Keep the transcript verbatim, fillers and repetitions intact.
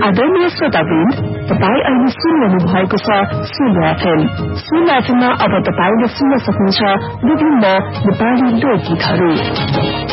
आदरणीय श्रोतावृन्द, तपाईँ अहिले सुनिरहनु भएको छ शून्य एफएम। शून्य एफएममा अब तपाईँले सुन्न सक्नुहुन्छ विभिन्न नेपाली लोकगीतहरू।